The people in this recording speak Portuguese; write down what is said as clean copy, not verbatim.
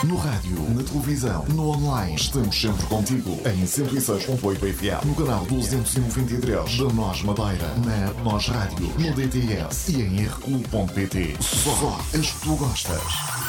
No rádio, na televisão, no online. Estamos sempre contigo. Em 106.8 FM. No canal 223 da Nós Madeira. Na Nós Rádio. No DTS. E em rclub.pt. Só as que tu gostas.